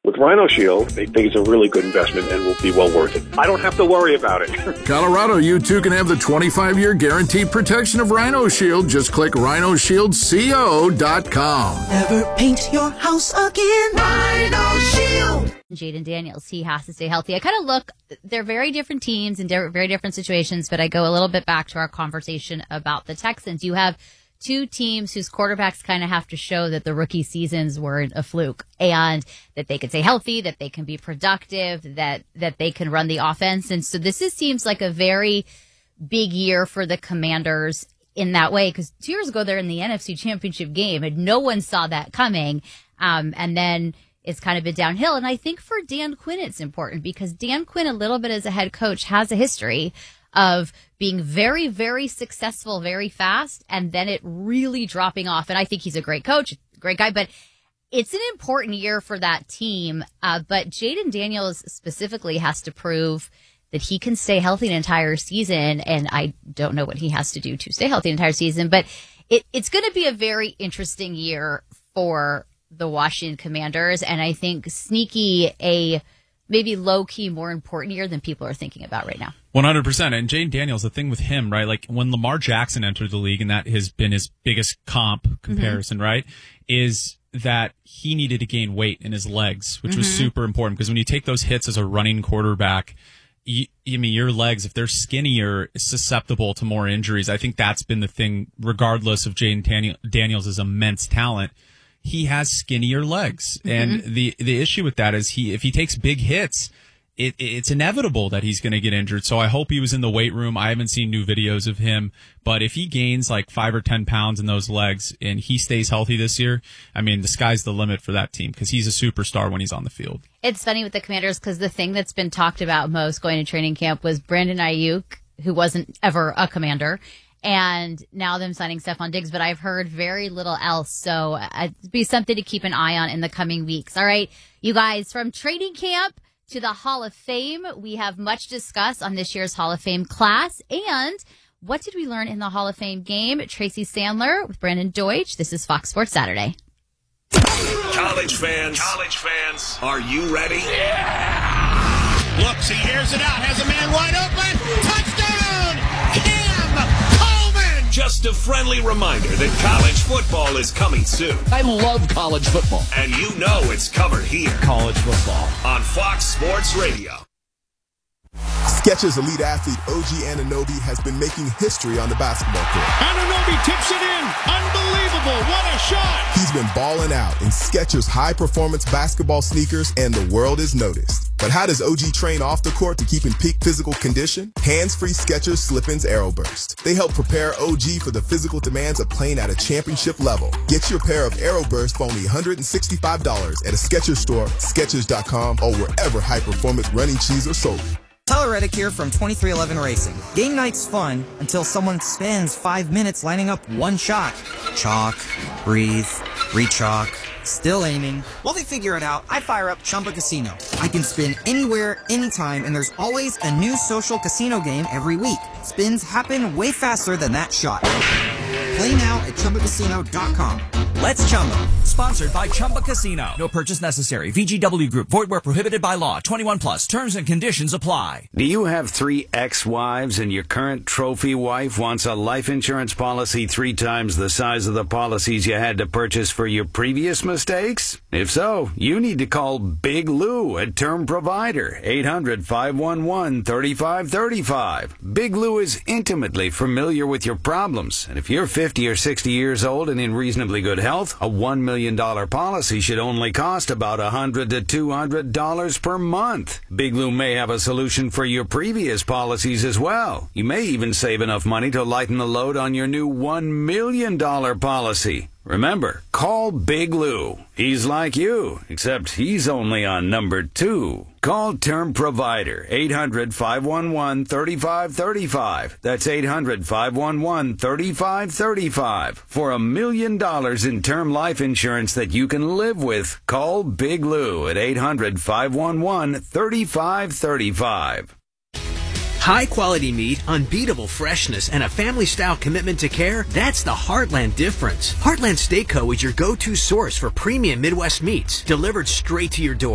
With Rhino Shield, they think it's a really good investment and will be well worth it. I don't have to worry about it. Colorado, you too can have the 25-year guaranteed protection of Rhino Shield. Just click rhinoshieldco.com. Never paint your house again. Rhino Shield. Jayden Daniels, he has to stay healthy. I kind of look, they're very different teams in very different situations, but I go a little bit back to our conversation about the Texans. You have two teams whose quarterbacks kind of have to show that the rookie seasons weren't a fluke and that they can stay healthy, that they can be productive, that they can run the offense. And so this seems like a very big year for the Commanders in that way, because 2 years ago they're in the NFC Championship game and no one saw that coming. And then it's kind of been downhill. And I think for Dan Quinn, it's important because Dan Quinn, a little bit as a head coach, has a history of being very, very successful very fast and then it really dropping off. And I think he's a great coach, great guy, but it's an important year for that team. But Jayden Daniels specifically has to prove that he can stay healthy an entire season. And I don't know what he has to do to stay healthy an entire season, but it's going to be a very interesting year for the Washington Commanders. And I think sneaky, a maybe low-key more important year than people are thinking about right now. 100%. And Jayden Daniels, the thing with him, right, like when Lamar Jackson entered the league, and that has been his biggest comp comparison, right, is that he needed to gain weight in his legs, which was super important because when you take those hits as a running quarterback, your legs, if they're skinnier, susceptible to more injuries. I think that's been the thing, regardless of Jayden Daniels' immense talent. He has skinnier legs. And the issue with that is if he takes big hits, it's inevitable that he's going to get injured. So I hope he was in the weight room. I haven't seen new videos of him, but if he gains like 5 or 10 pounds in those legs and he stays healthy this year, I mean, the sky's the limit for that team because he's a superstar when he's on the field. It's funny with the Commanders because the thing that's been talked about most going to training camp was Brandon Ayuk, who wasn't ever a Commander, and now them signing Stephon Diggs, but I've heard very little else. So it'd be something to keep an eye on in the coming weeks. All right, you guys, from training camp to the Hall of Fame, we have much to discuss on this year's Hall of Fame class. And what did we learn in the Hall of Fame game? Tracy Sandler with Brandon Deutsch. This is Fox Sports Saturday. College fans, are you ready? Yeah! Looks, he airs it out, has a man wide open. Touchdown! Just a friendly reminder that college football is coming soon. I love college football. And you know it's covered here. College football. On Fox Sports Radio. Skechers elite athlete OG Anunoby has been making history on the basketball court. Anunoby tips it in. Unbelievable. What a shot. He's been balling out in Skechers high-performance basketball sneakers, and the world is noticed. But how does OG train off the court to keep in peak physical condition? Hands-free Skechers Slip-ins Aeroburst. They help prepare OG for the physical demands of playing at a championship level. Get your pair of Aeroburst for only $165 at a Skechers store, Skechers.com, or wherever high-performance running shoes are sold. Tyler Reddick here from 2311 Racing. Game night's fun until someone spends 5 minutes lining up one shot. Chalk, breathe, re-chalk, still aiming. While they figure it out, I fire up Chumba Casino. I can spin anywhere, anytime, and there's always a new social casino game every week. Spins happen way faster than that shot. Play now at ChumbaCasino.com. Let's Chumba. Sponsored by Chumba Casino. No purchase necessary. VGW Group. Void where prohibited by law. 21 plus. Terms and conditions apply. Do you have 3 ex-wives and your current trophy wife wants a life insurance policy 3 times the size of the policies you had to purchase for your previous mistakes? If so, you need to call Big Lou at Term Provider. 800-511-3535. Big Lou is intimately familiar with your problems. And if you're 50 or 60 years old and in reasonably good health, a $1 million policy should only cost about $100 to $200 per month. Big Lou may have a solution for your previous policies as well. You may even save enough money to lighten the load on your new $1 million policy. Remember, call Big Lou. He's like you, except he's only on number 2. Call Term Provider, 800-511-3535. That's 800-511-3535. For $1 million in term life insurance that you can live with, call Big Lou at 800-511-3535. High-quality meat, unbeatable freshness, and a family-style commitment to care, that's the Heartland difference. Heartland Steak Co. is your go-to source for premium Midwest meats, delivered straight to your door.